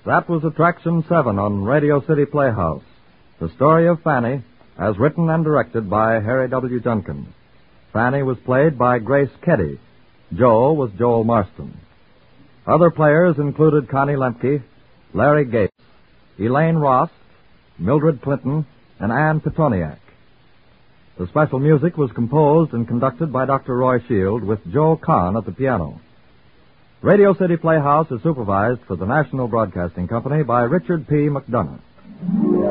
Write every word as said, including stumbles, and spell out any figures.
That was Attraction seven on Radio City Playhouse. The story of Fanny, as written and directed by Harry W. Junkin. Fanny was played by Grace Keddy. Joe was Joel Marston. Other players included Connie Lemke, Larry Gates, Elaine Ross, Mildred Clinton, and Ann Petoniak. The special music was composed and conducted by Doctor Roy Shield with Joe Kahn at the piano. Radio City Playhouse is supervised for the National Broadcasting Company by Richard P. McDonough.